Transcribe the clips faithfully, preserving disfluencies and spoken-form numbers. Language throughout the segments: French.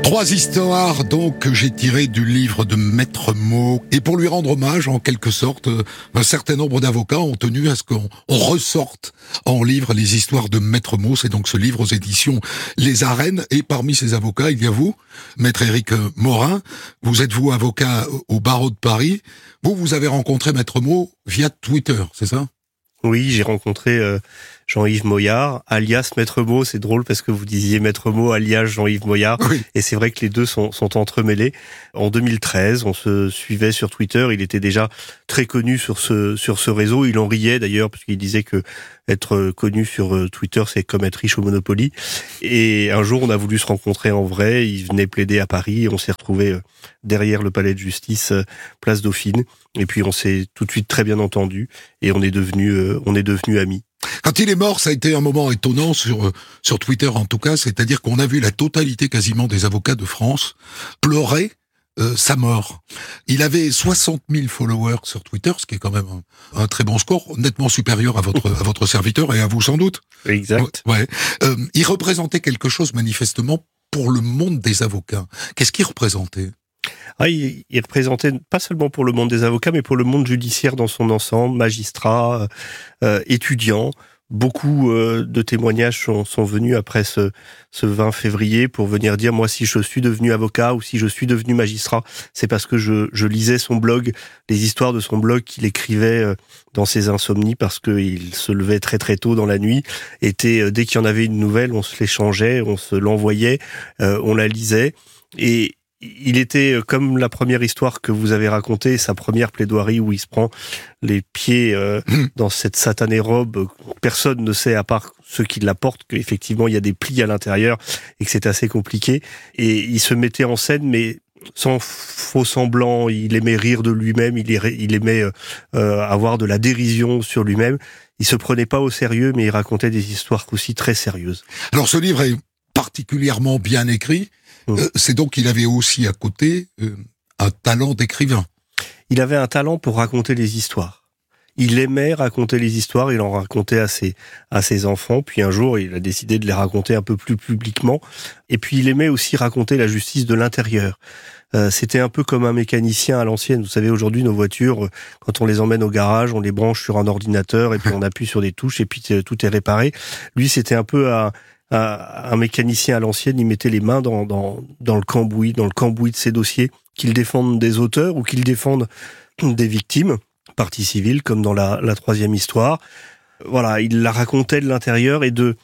Trois histoires donc que j'ai tirées du livre de Maître Mot. Et pour lui rendre hommage, en quelque sorte, un certain nombre d'avocats ont tenu à ce qu'on on ressorte en livre les histoires de Maître Mot. C'est donc ce livre aux éditions Les Arènes. Et parmi ces avocats, il y a vous, Maître Éric Morin. Vous êtes vous avocat au barreau de Paris. Vous, vous avez rencontré Maître Mot via Twitter, c'est ça ? Oui, j'ai rencontré euh, Jean-Yves Moyard, alias Maître Mot. C'est drôle parce que vous disiez Maître Mot, alias Jean-Yves Moyard. Oui. Et c'est vrai que les deux sont, sont entremêlés. En deux mille treize, on se suivait sur Twitter. Il était déjà très connu sur ce, sur ce réseau. Il en riait d'ailleurs parce qu'il disait que être connu sur Twitter, c'est comme être riche au Monopoly. Et un jour, on a voulu se rencontrer en vrai. Il venait plaider à Paris. On s'est retrouvés derrière le palais de justice, place Dauphine. Et puis, on s'est tout de suite très bien entendu. Et on est devenus, euh, on est devenus amis. Quand il est mort, ça a été un moment étonnant sur sur Twitter en tout cas, c'est-à-dire qu'on a vu la totalité quasiment des avocats de France pleurer euh, sa mort. Il avait soixante mille followers sur Twitter, ce qui est quand même un, un très bon score, nettement supérieur à votre à votre serviteur et à vous sans doute. Exact. Ouais. Euh, il représentait quelque chose manifestement pour le monde des avocats. Qu'est-ce qu'il représentait ? Ah, il, il représentait pas seulement pour le monde des avocats, mais pour le monde judiciaire dans son ensemble, magistrats, euh, étudiants. Beaucoup euh, de témoignages sont, sont venus après ce, ce vingt février pour venir dire, moi, si je suis devenu avocat ou si je suis devenu magistrat, c'est parce que je, je lisais son blog, les histoires de son blog qu'il écrivait euh, dans ses insomnies, parce qu'il se levait très très tôt dans la nuit. Était, euh, dès qu'il y en avait une nouvelle, on se l'échangeait, on se l'envoyait, euh, on la lisait. Et il était comme la première histoire que vous avez racontée, sa première plaidoirie où il se prend les pieds euh, dans cette satanée robe. Personne ne sait, à part ceux qui la portent, qu'effectivement il y a des plis à l'intérieur et que c'est assez compliqué. Et il se mettait en scène, mais sans faux semblant. Il aimait rire de lui-même, il aimait euh, avoir de la dérision sur lui-même. Il se prenait pas au sérieux, mais il racontait des histoires aussi très sérieuses. Alors ce livre est particulièrement bien écrit. Euh, c'est donc qu'il avait aussi à côté euh, un talent d'écrivain. Il avait un talent pour raconter les histoires. Il aimait raconter les histoires, il en racontait à ses, à ses enfants, puis un jour il a décidé de les raconter un peu plus publiquement, et puis il aimait aussi raconter la justice de l'intérieur. Euh, c'était un peu comme un mécanicien à l'ancienne. Vous savez, aujourd'hui, nos voitures, quand on les emmène au garage, on les branche sur un ordinateur, et puis on appuie sur des touches, et puis tout est réparé. Lui, c'était un peu à... un mécanicien à l'ancienne, il mettait les mains dans, dans, dans le cambouis, dans le cambouis de ses dossiers, qu'il défende des auteurs ou qu'il défende des victimes, partie civile, comme dans la, la troisième histoire. Voilà, il la racontait de l'intérieur et de,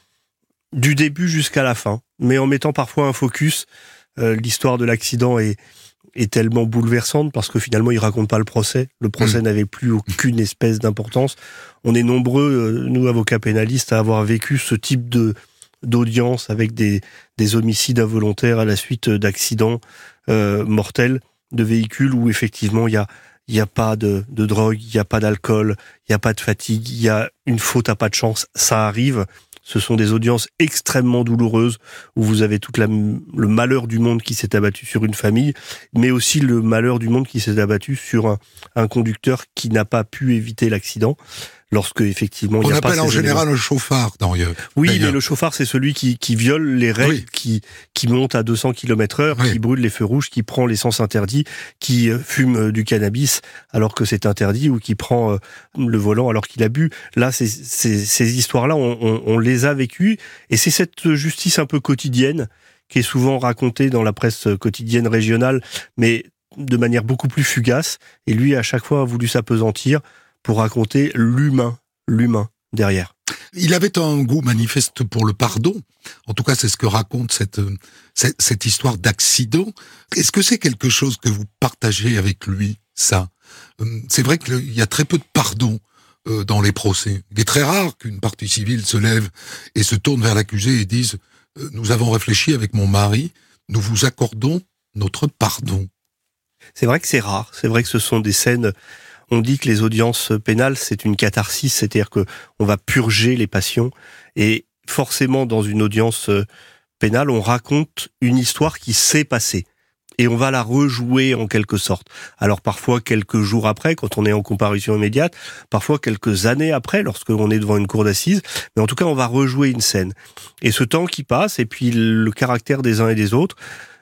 du début jusqu'à la fin, mais en mettant parfois un focus. Euh, l'histoire de l'accident est, est tellement bouleversante parce que finalement, il raconte pas le procès. Le procès mmh. n'avait plus aucune espèce d'importance. On est nombreux, euh, nous, avocats pénalistes, à avoir vécu ce type de d'audience avec des, des homicides involontaires à la suite d'accidents euh, mortels de véhicules où effectivement il y a il y a pas de, de drogue, il y a pas d'alcool, il y a pas de fatigue, il y a une faute à pas de chance, ça arrive. Ce sont des audiences extrêmement douloureuses où vous avez tout la, le malheur du monde qui s'est abattu sur une famille, mais aussi le malheur du monde qui s'est abattu sur un, un conducteur qui n'a pas pu éviter l'accident. Lorsque effectivement il on y a appelle pas en ces général éléments. un chauffard d'ailleurs. Oui, d'ailleurs. mais le chauffard c'est celui qui, qui viole les règles, oui. qui, qui monte à deux cents kilomètres heure, oui. qui brûle les feux rouges, qui prend l'essence interdite, qui fume du cannabis alors que c'est interdit ou qui prend le volant alors qu'il a bu. Là, c'est, c'est, ces histoires-là, on, on, on les a vécues et c'est cette justice un peu quotidienne qui est souvent racontée dans la presse quotidienne régionale, mais de manière beaucoup plus fugace. Et lui, à chaque fois, a voulu s'apesantir pour raconter l'humain, l'humain derrière. Il avait un goût manifeste pour le pardon. En tout cas, c'est ce que raconte cette, cette, cette histoire d'accident. Est-ce que c'est quelque chose que vous partagez avec lui, ça ? C'est vrai qu'il y a très peu de pardon euh, dans les procès. Il est très rare qu'une partie civile se lève et se tourne vers l'accusé et dise euh, « Nous avons réfléchi avec mon mari, nous vous accordons notre pardon ». C'est vrai que c'est rare. C'est vrai que ce sont des scènes... On dit que les audiences pénales, c'est une catharsis, c'est-à-dire que on va purger les passions. Et forcément, dans une audience pénale, on raconte une histoire qui s'est passée. Et on va la rejouer en quelque sorte. Alors parfois quelques jours après, quand on est en comparution immédiate, parfois quelques années après, lorsque l'on est devant une cour d'assises. Mais en tout cas, on va rejouer une scène. Et ce temps qui passe, et puis le caractère des uns et des autres,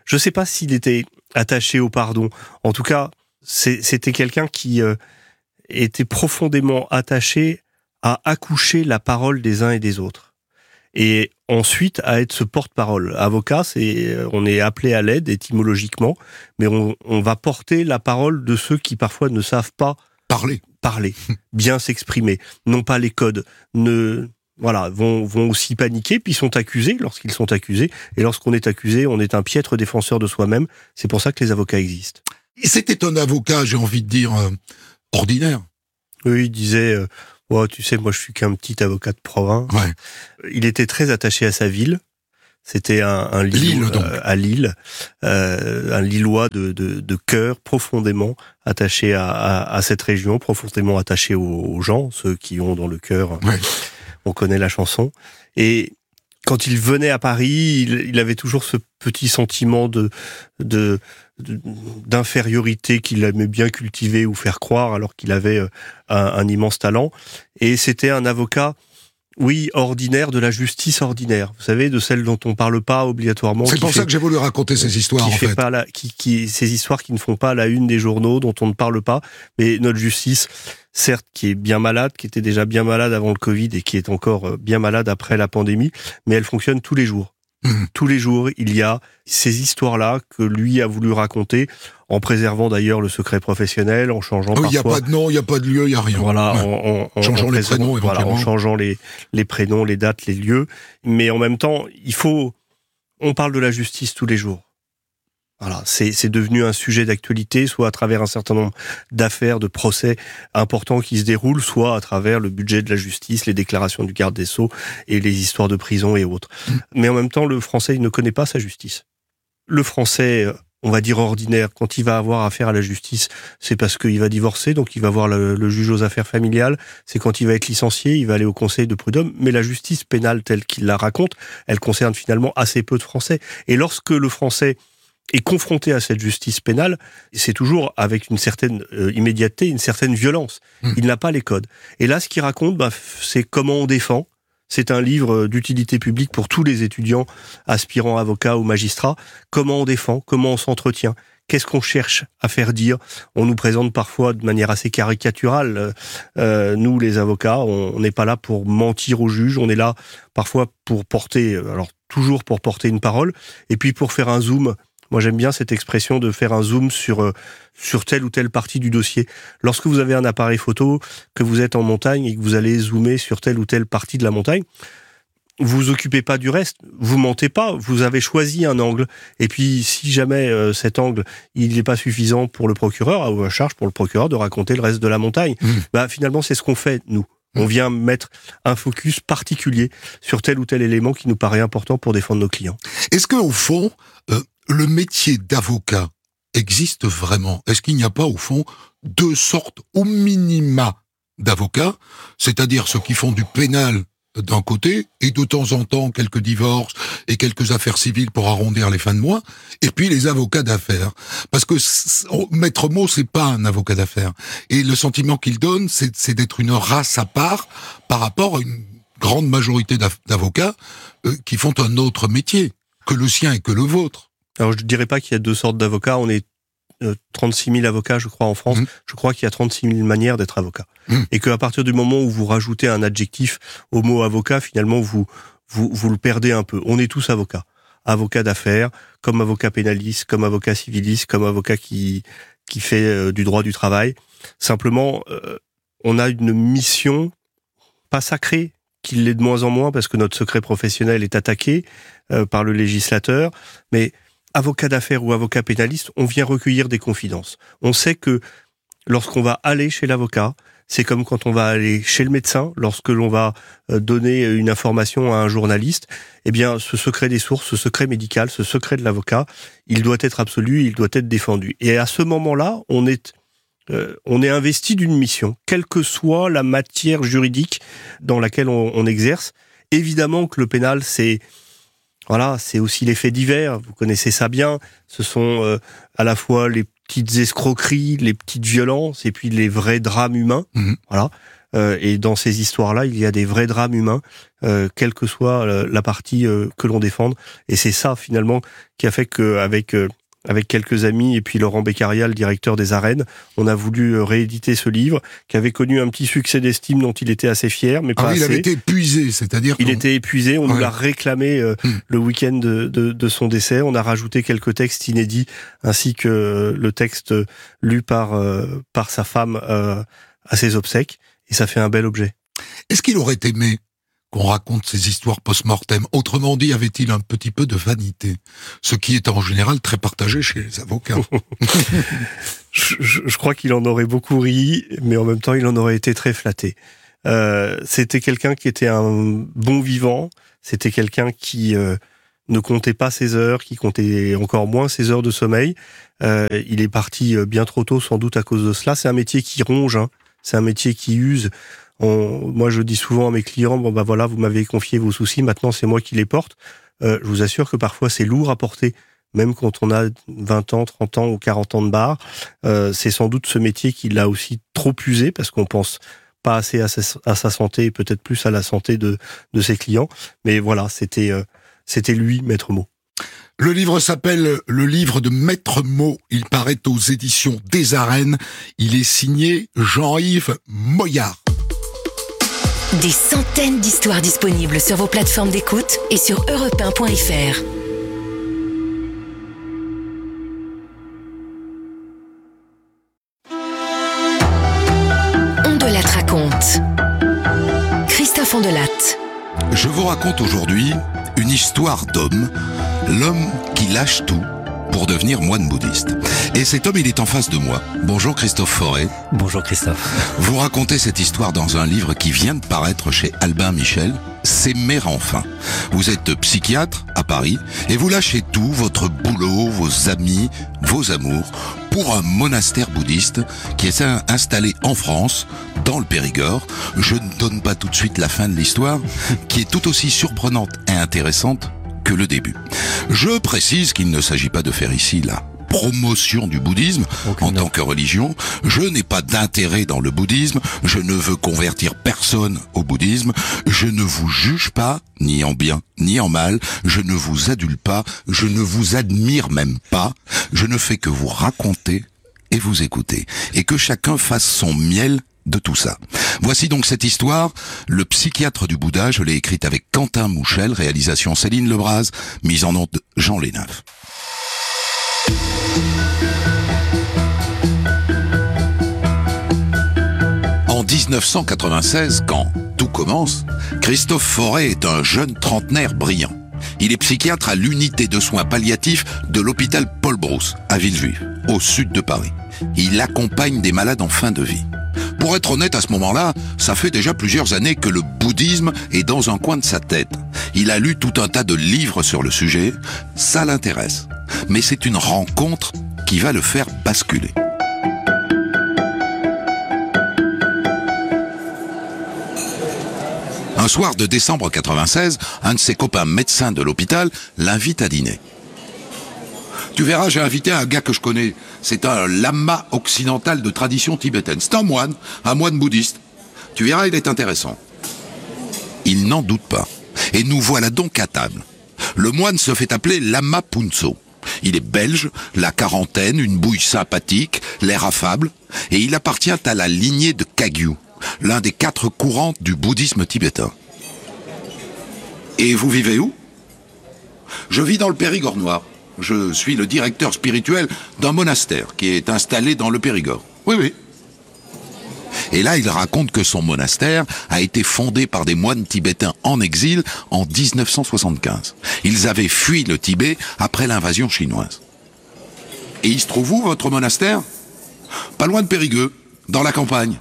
je sais pas s'il était attaché au pardon. En tout cas, c'est, c'était quelqu'un qui euh, était profondément attaché à accoucher la parole des uns et des autres. Et ensuite, à être ce porte-parole. Avocat, c'est, on est appelé à l'aide étymologiquement, mais on, on va porter la parole de ceux qui parfois ne savent pas Parler. Parler, bien s'exprimer, non pas les codes, ne, voilà, vont, vont aussi paniquer, puis sont accusés lorsqu'ils sont accusés. Et lorsqu'on est accusé, on est un piètre défenseur de soi-même. C'est pour ça que les avocats existent. Et c'était un avocat, j'ai envie de dire, euh, ordinaire. Oui, il disait, euh, oh, tu sais, moi je suis qu'un petit avocat de province. Ouais. Il était très attaché à sa ville. C'était un, un Lille, donc. Euh, à Lille, euh, un Lillois de, de, de cœur, profondément attaché à, à, à cette région, profondément attaché aux, aux gens, ceux qui ont dans le cœur. Ouais. On connaît la chanson. Et quand il venait à Paris, il, il avait toujours ce petit sentiment de, de, de d'infériorité qu'il aimait bien cultiver ou faire croire, alors qu'il avait un, un immense talent. Et c'était un avocat, oui, ordinaire, de la justice ordinaire. Vous savez, de celle dont on parle pas obligatoirement. C'est pour fait, ça que j'ai voulu raconter ces histoires, qui en fait fait. Pas la, qui, qui, ces histoires qui ne font pas la une des journaux, dont on ne parle pas. Mais notre justice, certes, qui est bien malade, qui était déjà bien malade avant le Covid et qui est encore bien malade après la pandémie, mais elle fonctionne tous les jours. Mmh. Tous les jours, il y a ces histoires-là que lui a voulu raconter, en préservant d'ailleurs le secret professionnel, en changeant oui, parfois... il n'y a pas de nom, il n'y a pas de lieu, il n'y a rien. Voilà, ouais. en, en, en changeant en les prénoms, voilà, éventuellement. en changeant les, les prénoms, les dates, les lieux. Mais en même temps, il faut... On parle de la justice tous les jours. Voilà, c'est, c'est devenu un sujet d'actualité, soit à travers un certain nombre d'affaires, de procès importants qui se déroulent, soit à travers le budget de la justice, les déclarations du garde des Sceaux et les histoires de prison et autres. Mmh. Mais en même temps, le Français, il ne connaît pas sa justice. Le Français, on va dire ordinaire, quand il va avoir affaire à la justice, c'est parce qu'il va divorcer, donc il va voir le, le juge aux affaires familiales, c'est quand il va être licencié, il va aller au conseil de prud'homme, mais la justice pénale telle qu'il la raconte, elle concerne finalement assez peu de Français. Et lorsque le Français est confronté à cette justice pénale, c'est toujours avec une certaine euh, immédiateté, une certaine violence. Mmh. Il n'a pas les codes. Et là, ce qu'il raconte, bah, c'est comment on défend. C'est un livre d'utilité publique pour tous les étudiants, aspirants avocats ou magistrats. Comment on défend, comment on s'entretient, qu'est-ce qu'on cherche à faire dire. On nous présente parfois de manière assez caricaturale. Euh, nous, les avocats, on n'est pas là pour mentir aux juges, on est là parfois pour porter, alors toujours pour porter une parole, et puis pour faire un zoom. Moi, j'aime bien cette expression de faire un zoom sur euh, sur telle ou telle partie du dossier. Lorsque vous avez un appareil photo, que vous êtes en montagne et que vous allez zoomer sur telle ou telle partie de la montagne, vous vous occupez pas du reste, vous mentez pas, vous avez choisi un angle. Et puis, si jamais euh, cet angle, il n'est pas suffisant pour le procureur, à charge pour le procureur de raconter le reste de la montagne, mmh. bah finalement, c'est ce qu'on fait, nous. On vient mettre un focus particulier sur tel ou tel élément qui nous paraît important pour défendre nos clients. Est-ce que, au fond, euh, le métier d'avocat existe vraiment? Est-ce qu'il n'y a pas, au fond, deux sortes, au minima, d'avocats, c'est-à-dire ceux qui font du pénal d'un côté, et de temps en temps quelques divorces et quelques affaires civiles pour arrondir les fins de mois, et puis les avocats d'affaires. Parce que Maître Mot, c'est pas un avocat d'affaires. Et le sentiment qu'il donne, c'est, c'est d'être une race à part par rapport à une grande majorité d'avocats euh, qui font un autre métier que le sien et que le vôtre. Alors je ne dirais pas qu'il y a deux sortes d'avocats, on est euh, trente-six mille avocats, je crois, en France. Mmh. Je crois qu'il y a trente-six mille manières d'être avocat. Mmh. Et qu'à partir du moment où vous rajoutez un adjectif au mot avocat, finalement, vous, vous, vous le perdez un peu. On est tous avocats. Avocats d'affaires, comme avocat pénaliste, comme avocat civiliste, comme avocat qui, qui fait euh, du droit du travail. Simplement, euh, on a une mission pas sacrée, qu'il l'est de moins en moins parce que notre secret professionnel est attaqué euh, par le législateur, mais avocat d'affaires ou avocat pénaliste, on vient recueillir des confidences. On sait que lorsqu'on va aller chez l'avocat, c'est comme quand on va aller chez le médecin, lorsque l'on va donner une information à un journaliste, eh bien, ce secret des sources, ce secret médical, ce secret de l'avocat, il doit être absolu, il doit être défendu. Et à ce moment-là, on est, euh, on est investi d'une mission, quelle que soit la matière juridique dans laquelle on, on exerce. Évidemment que le pénal, c'est Voilà, c'est aussi les faits divers, vous connaissez ça bien, ce sont euh, à la fois les petites escroqueries, les petites violences, et puis les vrais drames humains. Mmh. Voilà. Euh, et dans ces histoires-là, il y a des vrais drames humains, euh, quelle que soit la partie euh, que l'on défende. Et c'est ça, finalement, qui a fait qu'avec euh, avec quelques amis et puis Laurent Beccaria, le directeur des Arènes, on a voulu rééditer ce livre qui avait connu un petit succès d'estime dont il était assez fier, mais pas ah oui, assez. Il avait été épuisé, c'est-à-dire il était épuisé. On ouais. nous l'a réclamé euh, hmm. le week-end de, de, de son décès. On a rajouté quelques textes inédits ainsi que le texte lu par euh, par sa femme euh, à ses obsèques, et ça fait un bel objet. Est-ce qu'il aurait aimé qu'on raconte ces histoires post-mortem? Autrement dit, avait-il un petit peu de vanité? Ce qui est en général très partagé chez les avocats. je, je, je crois qu'il en aurait beaucoup ri, mais en même temps, il en aurait été très flatté. Euh, c'était quelqu'un qui était un bon vivant, c'était quelqu'un qui euh, ne comptait pas ses heures, qui comptait encore moins ses heures de sommeil. Euh, il est parti bien trop tôt, sans doute à cause de cela. C'est un métier qui ronge, hein. C'est un métier qui use. On, moi, je dis souvent à mes clients, bon bah voilà, vous m'avez confié vos soucis, maintenant c'est moi qui les porte. Euh, je vous assure que parfois c'est lourd à porter, même quand on a vingt ans, trente ans ou quarante ans de bar. Euh, c'est sans doute ce métier qui l'a aussi trop usé, parce qu'on pense pas assez à sa, à sa santé et peut-être plus à la santé de, de ses clients. Mais voilà, c'était, euh, c'était lui, Maître Mot. Le livre s'appelle Le livre de Maître Mot. Il paraît aux éditions des Arènes. Il est signé Jean-Yves Moyard. Des centaines d'histoires disponibles sur vos plateformes d'écoute et sur europe un point f r. Ondelatte raconte. Christophe Ondelatte. Je vous raconte aujourd'hui une histoire d'homme, l'homme qui lâche tout pour devenir moine bouddhiste. Et cet homme, il est en face de moi. Bonjour Christophe Fauré. Bonjour Christophe. Vous racontez cette histoire dans un livre qui vient de paraître chez Albin Michel, S'aimer enfin. Vous êtes psychiatre à Paris et vous lâchez tout, votre boulot, vos amis, vos amours, pour un monastère bouddhiste qui est installé en France, dans le Périgord. Je ne donne pas tout de suite la fin de l'histoire, qui est tout aussi surprenante et intéressante que le début. Je précise qu'il ne s'agit pas de faire ici la promotion du bouddhisme Aucune en tant que religion. Je n'ai pas d'intérêt dans le bouddhisme, je ne veux convertir personne au bouddhisme, je ne vous juge pas, ni en bien, ni en mal, je ne vous adule pas, je ne vous admire même pas, je ne fais que vous raconter et vous écouter, et que chacun fasse son miel de tout ça. Voici donc cette histoire, Le psychiatre du Bouddha. Je l'ai écrite avec Quentin Mouchel, réalisation Céline Lebras, mise en onde Jean Léneuf. En dix-neuf cent quatre-vingt-seize, quand tout commence, Christophe Fauré est un jeune trentenaire brillant. Il est psychiatre à l'unité de soins palliatifs de l'hôpital Paul Brousse, à Villejuif, au sud de Paris. Il accompagne des malades en fin de vie. Pour être honnête, à ce moment-là, ça fait déjà plusieurs années que le bouddhisme est dans un coin de sa tête. Il a lu tout un tas de livres sur le sujet, ça l'intéresse. Mais c'est une rencontre qui va le faire basculer. Un soir de décembre quatre-vingt-seize, un de ses copains médecins de l'hôpital l'invite à dîner. Tu verras, j'ai invité un gars que je connais. C'est un lama occidental de tradition tibétaine. C'est un moine, un moine bouddhiste. Tu verras, il est intéressant. Il n'en doute pas. Et nous voilà donc à table. Le moine se fait appeler Lama Punso. Il est belge, la quarantaine, une bouille sympathique, l'air affable, et il appartient à la lignée de Kagyu, l'un des quatre courants du bouddhisme tibétain. Et vous vivez où? Je vis dans le Périgord noir. Je suis le directeur spirituel d'un monastère qui est installé dans le Périgord. Oui, oui. Et là, il raconte que son monastère a été fondé par des moines tibétains en exil en dix-neuf cent soixante-quinze. Ils avaient fui le Tibet après l'invasion chinoise. Et il se trouve où, votre monastère? Pas loin de Périgueux, dans la campagne.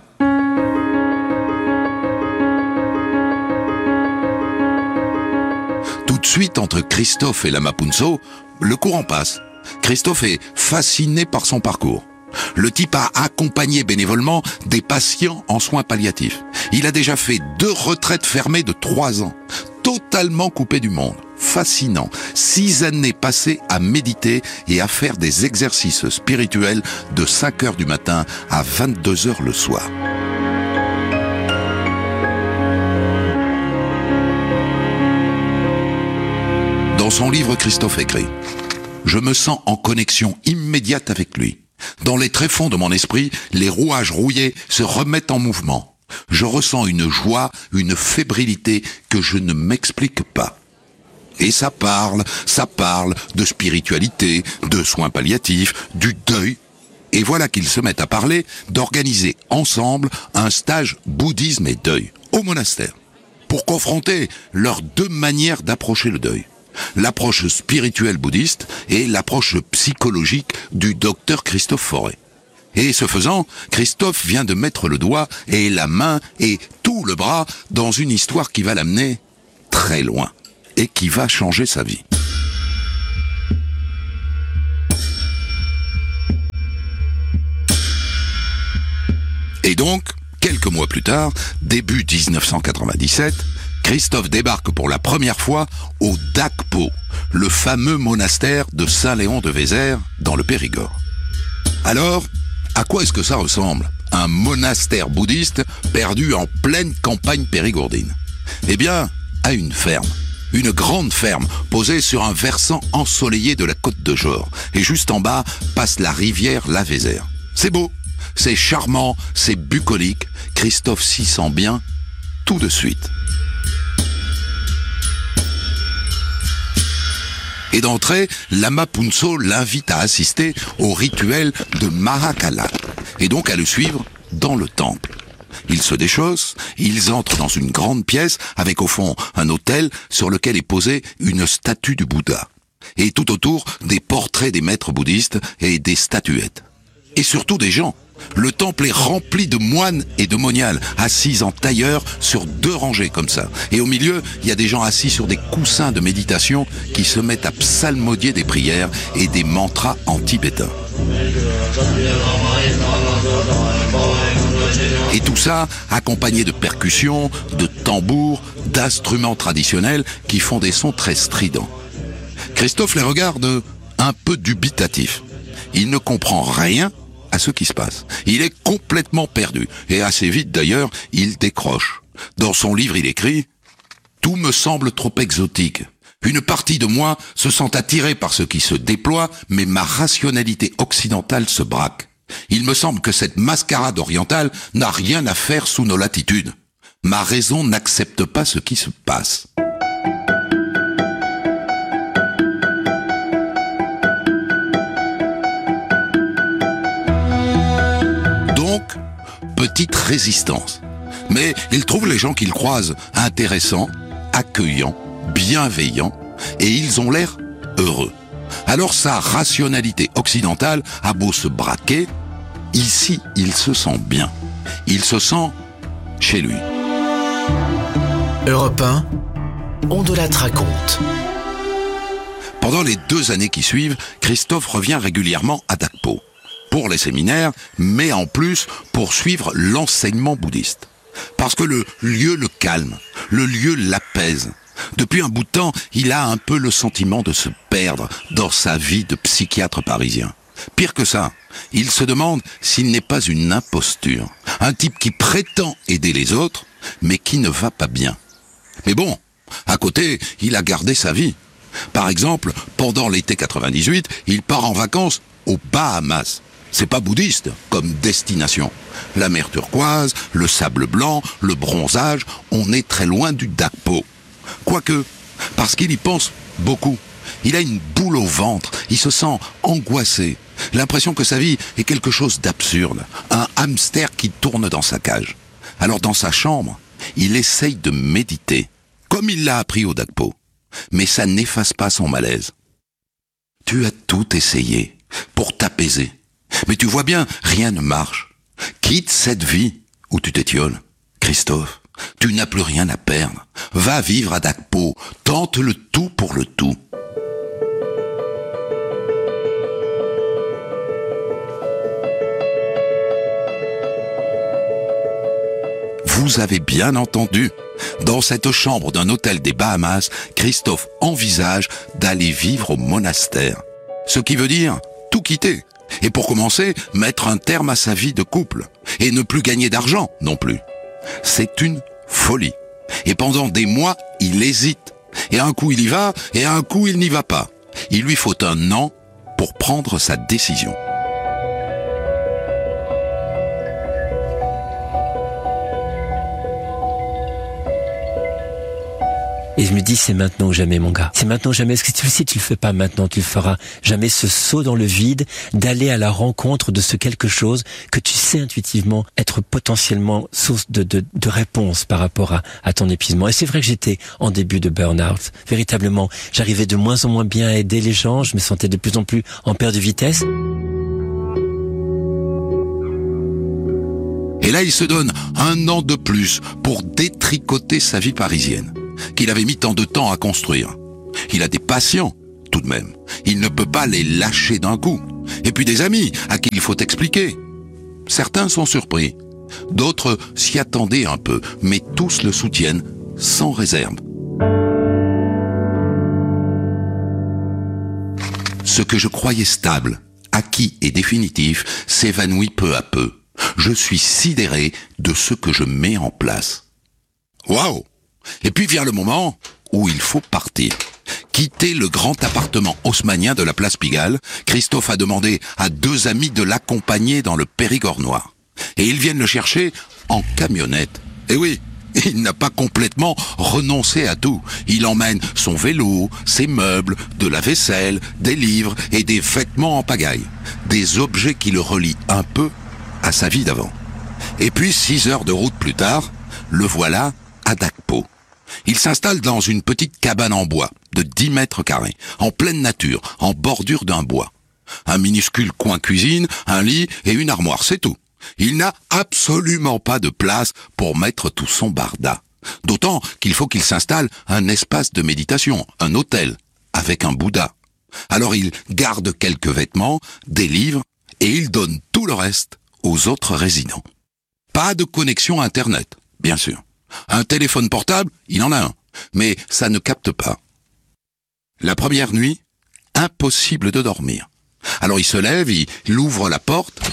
Tout de suite, entre Christophe et Lama Punso, le courant passe. Christophe est fasciné par son parcours. Le type a accompagné bénévolement des patients en soins palliatifs. Il a déjà fait deux retraites fermées de trois ans, totalement coupé du monde. Fascinant. Six années passées à méditer et à faire des exercices spirituels de cinq heures du matin à vingt-deux heures le soir. son livre, Christophe écrit « Je me sens en connexion immédiate avec lui. Dans les tréfonds de mon esprit, les rouages rouillés se remettent en mouvement. Je ressens une joie, une fébrilité que je ne m'explique pas. » Et ça parle, ça parle de spiritualité, de soins palliatifs, du deuil. Et voilà qu'ils se mettent à parler d'organiser ensemble un stage bouddhisme et deuil au monastère, pour confronter leurs deux manières d'approcher le deuil. L'approche spirituelle bouddhiste et l'approche psychologique du docteur Christophe Forêt. Et ce faisant, Christophe vient de mettre le doigt et la main et tout le bras dans une histoire qui va l'amener très loin et qui va changer sa vie. Et donc, quelques mois plus tard, début dix-neuf cent quatre-vingt-dix-sept, Christophe débarque pour la première fois au Dakpo, le fameux monastère de Saint-Léon de Vézère, dans le Périgord. Alors, à quoi est-ce que ça ressemble, un monastère bouddhiste perdu en pleine campagne périgourdine? Eh bien, à une ferme. Une grande ferme posée sur un versant ensoleillé de la côte de Jord. Et juste en bas passe la rivière la Vézère. C'est beau, c'est charmant, c'est bucolique. Christophe s'y sent bien tout de suite. Et d'entrée, Lama Punso l'invite à assister au rituel de Mahakala, et donc à le suivre dans le temple. Ils se déchaussent, ils entrent dans une grande pièce avec au fond un autel sur lequel est posée une statue du Bouddha. Et tout autour, des portraits des maîtres bouddhistes et des statuettes. Et surtout des gens. Le temple est rempli de moines et de moniales, assis en tailleur sur deux rangées comme ça. Et au milieu, il y a des gens assis sur des coussins de méditation qui se mettent à psalmodier des prières et des mantras en tibétain. Et tout ça accompagné de percussions, de tambours, d'instruments traditionnels qui font des sons très stridents. Christophe les regarde un peu dubitatif. Il ne comprend rien à ce qui se passe. Il est complètement perdu. Et assez vite d'ailleurs, il décroche. Dans son livre, il écrit « Tout me semble trop exotique. Une partie de moi se sent attirée par ce qui se déploie, mais ma rationalité occidentale se braque. Il me semble que cette mascarade orientale n'a rien à faire sous nos latitudes. Ma raison n'accepte pas ce qui se passe. » Donc, petite résistance. Mais il trouve les gens qu'il croise intéressants, accueillants, bienveillants, et ils ont l'air heureux. Alors sa rationalité occidentale a beau se braquer, ici il se sent bien. Il se sent chez lui. Europe un, on de la raconte. Pendant les deux années qui suivent, Christophe revient régulièrement à Dakpo. Pour les séminaires, mais en plus pour suivre l'enseignement bouddhiste. Parce que le lieu le calme, le lieu l'apaise. Depuis un bout de temps, il a un peu le sentiment de se perdre dans sa vie de psychiatre parisien. Pire que ça, il se demande s'il n'est pas une imposture. Un type qui prétend aider les autres, mais qui ne va pas bien. Mais bon, à côté, il a gardé sa vie. Par exemple, pendant l'été quatre-vingt-dix-huit, il part en vacances aux Bahamas. C'est pas bouddhiste comme destination. La mer turquoise, le sable blanc, le bronzage, on est très loin du Dakpo. Quoique, parce qu'il y pense beaucoup. Il a une boule au ventre, il se sent angoissé. L'impression que sa vie est quelque chose d'absurde, un hamster qui tourne dans sa cage. Alors dans sa chambre, il essaye de méditer, comme il l'a appris au Dakpo. Mais ça n'efface pas son malaise. Tu as tout essayé pour t'apaiser. Mais tu vois bien, rien ne marche. Quitte cette vie où tu t'étioles. Christophe, tu n'as plus rien à perdre. Va vivre à Dakpo, tente le tout pour le tout. Vous avez bien entendu. Dans cette chambre d'un hôtel des Bahamas, Christophe envisage d'aller vivre au monastère. Ce qui veut dire tout quitter. Et pour commencer, mettre un terme à sa vie de couple. Et ne plus gagner d'argent non plus. C'est une folie. Et pendant des mois, il hésite. Et un coup il y va, et un coup il n'y va pas. Il lui faut un an pour prendre sa décision. Et je me dis, c'est maintenant ou jamais, mon gars. C'est maintenant ou jamais. Parce que tu le sais, tu le fais pas maintenant, tu le feras jamais. Ce saut dans le vide, d'aller à la rencontre de ce quelque chose que tu sais intuitivement être potentiellement source de, de, de réponse par rapport à, à ton épuisement. Et c'est vrai que j'étais en début de burn-out. Véritablement, j'arrivais de moins en moins bien à aider les gens. Je me sentais de plus en plus en perte de vitesse. Et là, il se donne un an de plus pour détricoter sa vie parisienne, qu'il avait mis tant de temps à construire. Il a des patients, tout de même. Il ne peut pas les lâcher d'un coup. Et puis des amis à qui il faut expliquer. Certains sont surpris. D'autres s'y attendaient un peu, mais tous le soutiennent sans réserve. Ce que je croyais stable, acquis et définitif, s'évanouit peu à peu. Je suis sidéré de ce que je mets en place. Waouh! Et puis vient le moment où il faut partir. Quitter le grand appartement haussmannien de la place Pigalle, Christophe a demandé à deux amis de l'accompagner dans le Périgord noir. Et ils viennent le chercher en camionnette. Et oui, il n'a pas complètement renoncé à tout. Il emmène son vélo, ses meubles, de la vaisselle, des livres et des vêtements en pagaille. Des objets qui le relient un peu à sa vie d'avant. Et puis, six heures de route plus tard, le voilà à Dacpo. Il s'installe dans une petite cabane en bois de dix mètres carrés, en pleine nature, en bordure d'un bois. Un minuscule coin cuisine, un lit et une armoire, c'est tout. Il n'a absolument pas de place pour mettre tout son barda. D'autant qu'il faut qu'il s'installe un espace de méditation, un hôtel, avec un Bouddha. Alors il garde quelques vêtements, des livres, et il donne tout le reste aux autres résidents. Pas de connexion Internet, bien sûr. Un téléphone portable, il en a un, mais ça ne capte pas. La première nuit, impossible de dormir. Alors il se lève, il ouvre la porte,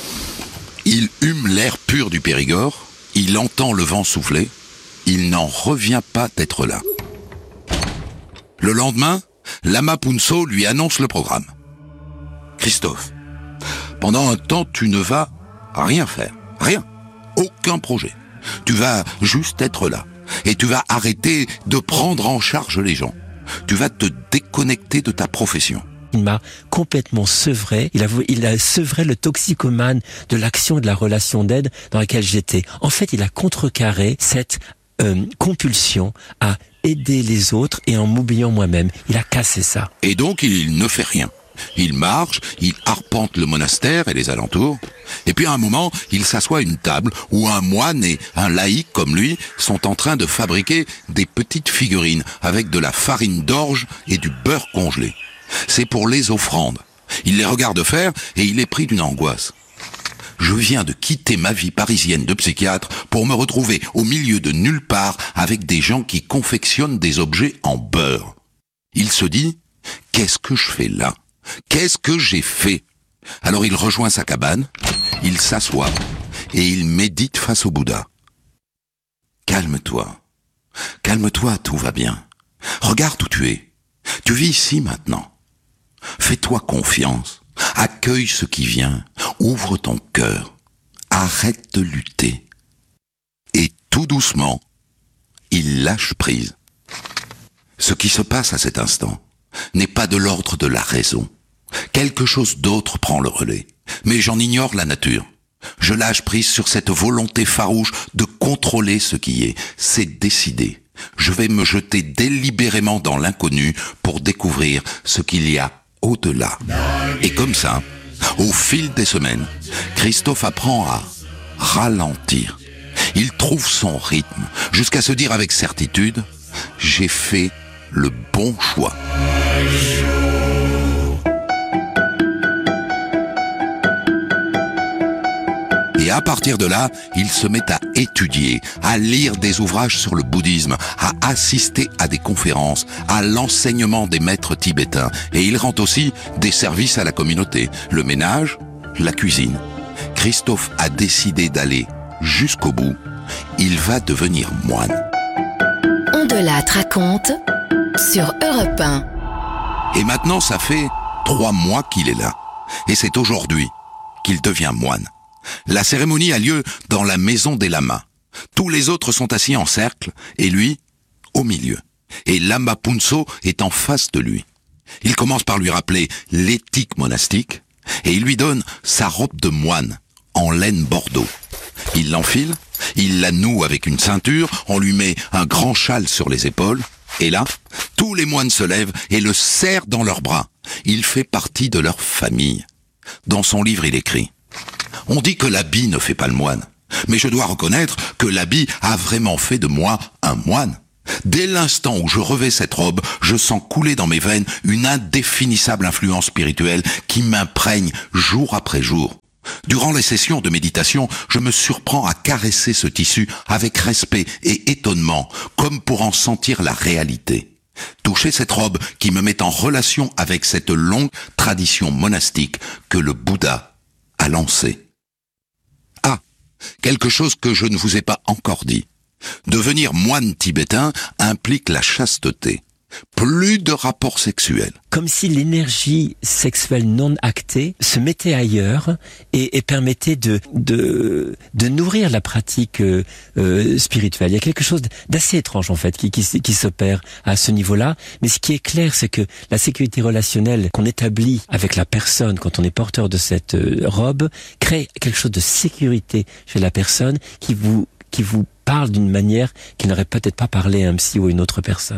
il hume l'air pur du Périgord, il entend le vent souffler, il n'en revient pas d'être là. Le lendemain, Lama Punso lui annonce le programme. Christophe, pendant un temps, tu ne vas rien faire, rien, aucun projet. Tu vas juste être là. Et tu vas arrêter de prendre en charge les gens. Tu vas te déconnecter de ta profession. Il m'a complètement sevré. Il a, il a sevré le toxicomane de l'action et de la relation d'aide dans laquelle j'étais. En fait, il a contrecarré cette euh, compulsion à aider les autres et en m'oubliant moi-même. Il a cassé ça. Et donc, il ne fait rien. Il marche, il arpente le monastère et les alentours. Et puis à un moment, il s'assoit à une table où un moine et un laïc comme lui sont en train de fabriquer des petites figurines avec de la farine d'orge et du beurre congelé. C'est pour les offrandes. Il les regarde faire et il est pris d'une angoisse. Je viens de quitter ma vie parisienne de psychiatre pour me retrouver au milieu de nulle part avec des gens qui confectionnent des objets en beurre. Il se dit, qu'est-ce que je fais là ? Qu'est-ce que j'ai fait ? Alors il rejoint sa cabane, il s'assoit et il médite face au Bouddha. Calme-toi, calme-toi, tout va bien. Regarde où tu es. Tu vis ici maintenant. Fais-toi confiance, accueille ce qui vient, ouvre ton cœur, arrête de lutter. Et tout doucement, il lâche prise. Ce qui se passe à cet instant n'est pas de l'ordre de la raison. Quelque chose d'autre prend le relais. Mais j'en ignore la nature. Je lâche prise sur cette volonté farouche de contrôler ce qui est. C'est décidé. Je vais me jeter délibérément dans l'inconnu pour découvrir ce qu'il y a au-delà. Et comme ça, au fil des semaines, Christophe apprend à ralentir. Il trouve son rythme, jusqu'à se dire avec certitude, j'ai fait le bon choix. Et à partir de là, il se met à étudier, à lire des ouvrages sur le bouddhisme, à assister à des conférences, à l'enseignement des maîtres tibétains. Et il rend aussi des services à la communauté, le ménage, la cuisine. Christophe a décidé d'aller jusqu'au bout. Il va devenir moine. On de la raconte sur Europe un. Et maintenant, ça fait trois mois qu'il est là. Et c'est aujourd'hui qu'il devient moine. La cérémonie a lieu dans la maison des lamas. Tous les autres sont assis en cercle, et lui, au milieu. Et Lama Phuntsho est en face de lui. Il commence par lui rappeler l'éthique monastique, et il lui donne sa robe de moine, en laine bordeaux. Il l'enfile, il la noue avec une ceinture, on lui met un grand châle sur les épaules, et là, tous les moines se lèvent et le serrent dans leurs bras. Il fait partie de leur famille. Dans son livre, il écrit « On dit que l'habit ne fait pas le moine, mais je dois reconnaître que l'habit a vraiment fait de moi un moine. Dès l'instant où je revais cette robe, je sens couler dans mes veines une indéfinissable influence spirituelle qui m'imprègne jour après jour. Durant les sessions de méditation, je me surprends à caresser ce tissu avec respect et étonnement, comme pour en sentir la réalité. Toucher cette robe qui me met en relation avec cette longue tradition monastique que le Bouddha a lancée. Ah, quelque chose que je ne vous ai pas encore dit. Devenir moine tibétain implique la chasteté. Plus de rapports sexuels. Comme si l'énergie sexuelle non actée se mettait ailleurs et, et permettait de, de, de nourrir la pratique euh, euh, spirituelle. Il y a quelque chose d'assez étrange en fait qui, qui, qui s'opère à ce niveau-là. Mais ce qui est clair, c'est que la sécurité relationnelle qu'on établit avec la personne quand on est porteur de cette euh, robe crée quelque chose de sécurité chez la personne qui vous qui vous parle d'une manière qui n'aurait peut-être pas parlé à un psy ou à une autre personne.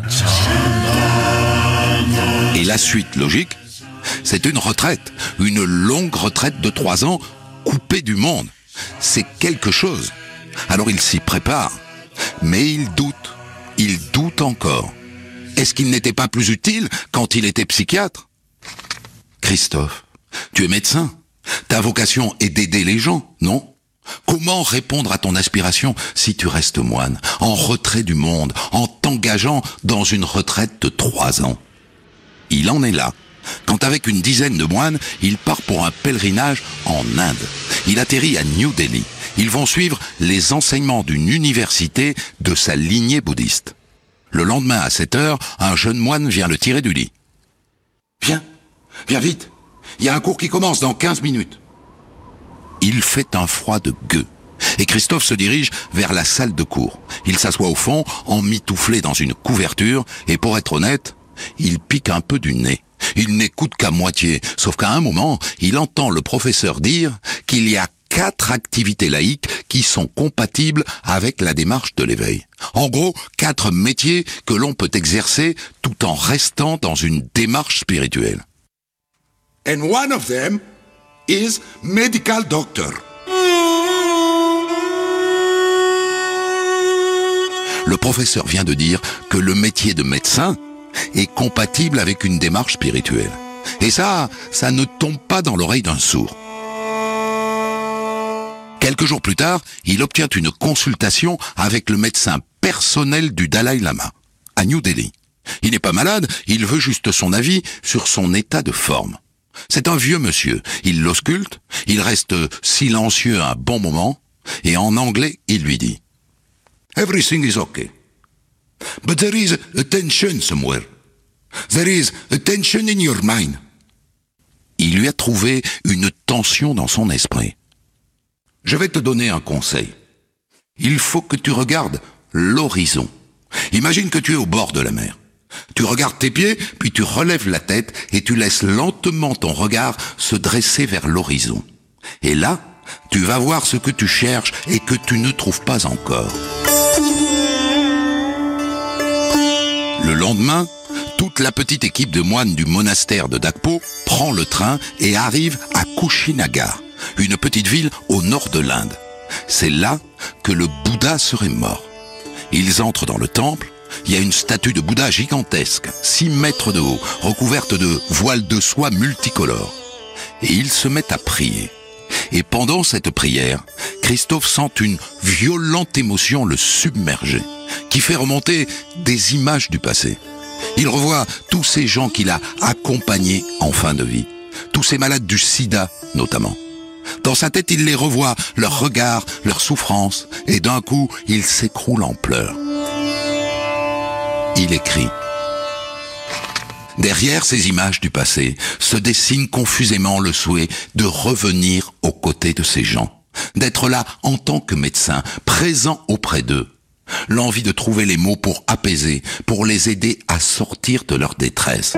Et la suite logique, c'est une retraite, une longue retraite de trois ans, coupée du monde. C'est quelque chose. Alors il s'y prépare, mais il doute, il doute encore. Est-ce qu'il n'était pas plus utile quand il était psychiatre ? Christophe, tu es médecin. Ta vocation est d'aider les gens, non ? Comment répondre à ton aspiration si tu restes moine, en retrait du monde, en t'engageant dans une retraite de trois ans ? Il en est là, quand avec une dizaine de moines, il part pour un pèlerinage en Inde. Il atterrit à New Delhi. Ils vont suivre les enseignements d'une université de sa lignée bouddhiste. Le lendemain à sept heures, un jeune moine vient le tirer du lit. « Viens, viens vite, il y a un cours qui commence dans quinze minutes. » Il fait un froid de gueux. Et Christophe se dirige vers la salle de cours. Il s'assoit au fond, emmitouflé dans une couverture, et pour être honnête, il pique un peu du nez. Il n'écoute qu'à moitié, sauf qu'à un moment, il entend le professeur dire qu'il y a quatre activités laïques qui sont compatibles avec la démarche de l'éveil. En gros, quatre métiers que l'on peut exercer tout en restant dans une démarche spirituelle. And one of them is medical doctor. Le professeur vient de dire que le métier de médecin est compatible avec une démarche spirituelle. Et ça, ça ne tombe pas dans l'oreille d'un sourd. Quelques jours plus tard, il obtient une consultation avec le médecin personnel du Dalai Lama, à New Delhi. Il n'est pas malade, il veut juste son avis sur son état de forme. C'est un vieux monsieur, il l'ausculte, il reste silencieux un bon moment, et en anglais, il lui dit « Everything is okay. But there is a tension somewhere. There is a tension in your mind. » Il lui a trouvé une tension dans son esprit. « Je vais te donner un conseil. Il faut que tu regardes l'horizon. Imagine que tu es au bord de la mer. Tu regardes tes pieds, puis tu relèves la tête et tu laisses lentement ton regard se dresser vers l'horizon. Et là, tu vas voir ce que tu cherches et que tu ne trouves pas encore. » Le lendemain, toute la petite équipe de moines du monastère de Dakpo prend le train et arrive à Kushinagar, une petite ville au nord de l'Inde. C'est là que le Bouddha serait mort. Ils entrent dans le temple. Il y a une statue de Bouddha gigantesque, six mètres de haut, recouverte de voiles de soie multicolores. Et ils se mettent à prier. Et pendant cette prière, Christophe sent une violente émotion le submerger, qui fait remonter des images du passé. Il revoit tous ces gens qu'il a accompagnés en fin de vie, tous ces malades du sida notamment. Dans sa tête, il les revoit, leurs regards, leurs souffrances, et d'un coup, il s'écroule en pleurs. Il écrit Derrière ces images du passé se dessine confusément le souhait de revenir aux côtés de ces gens, d'être là en tant que médecin, présent auprès d'eux. L'envie de trouver les mots pour apaiser, pour les aider à sortir de leur détresse.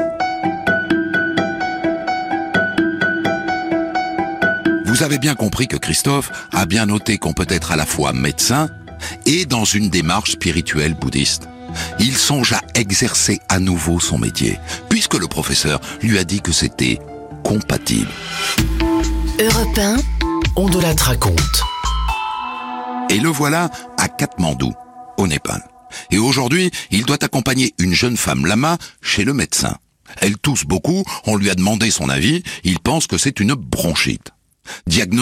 Vous avez bien compris que Christophe a bien noté qu'on peut être à la fois médecin et dans une démarche spirituelle bouddhiste. Il songe à exercer à nouveau son métier, puisque le professeur lui a dit que c'était compatible. Europe un, On de la raconte. Et le voilà à Katmandou, au Népal. Et aujourd'hui, il doit accompagner une jeune femme lama chez le médecin. Elle tousse beaucoup, on lui a demandé son avis, il pense que c'est une bronchite. Diagnostic